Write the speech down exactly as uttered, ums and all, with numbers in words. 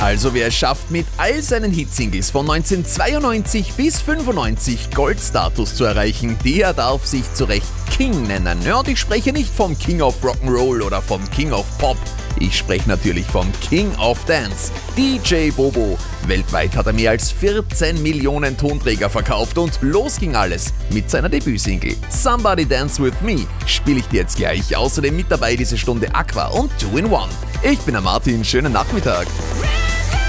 Also wer es schafft, mit all seinen Hitsingles von neunzehnhundertzweiundneunzig bis fünfundneunzig Goldstatus zu erreichen, der darf sich zu Recht King nennen. Ja, und ich spreche nicht vom King of Rock'n'Roll oder vom King of Pop. Ich spreche natürlich vom King of Dance, D J Bobo. Weltweit hat er mehr als vierzehn Millionen Tonträger verkauft und los ging alles mit seiner Debütsingle Somebody Dance With Me spiele ich dir jetzt gleich. Außerdem mit dabei diese Stunde Aqua und Two in One. Ich bin der Martin, schönen Nachmittag.